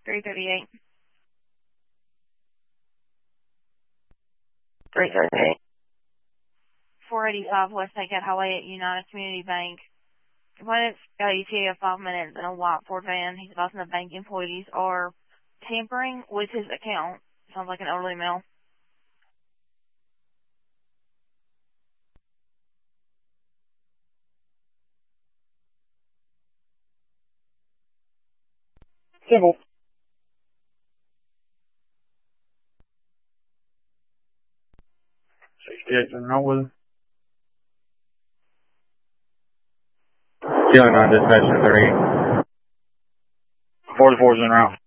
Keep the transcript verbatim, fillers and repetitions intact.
three thirty-eight. three thirty-eight. four eighty-five West Takeout Highway at United Community Bank. Complainant's got a E T A of five minutes in a white Ford van. He's advising the bank employees are tampering with his account. Sounds like an elderly male. Civil. sixty-eight in route with him. Kilo nine dispatch to three. forty-four is in route.